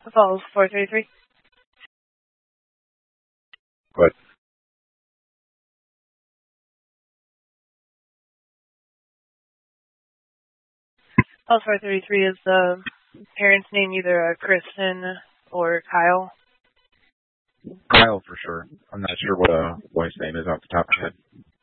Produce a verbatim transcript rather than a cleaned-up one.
Falls four three three. What? Falls four three three is the parent's name, either uh, Kristen or Kyle. Kyle for sure. I'm not sure what a wife's name is off the top of my head.